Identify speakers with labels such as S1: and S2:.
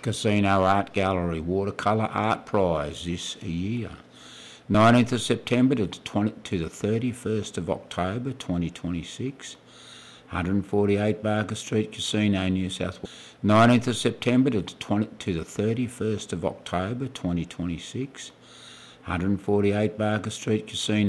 S1: Casino Art Gallery Watercolour Art Prize this year. 19th of September to the 31st of October 2026. 148 Barker Street, Casino, New South Wales. 19th of September to the 31st of October 2026. 148 Barker Street, Casino.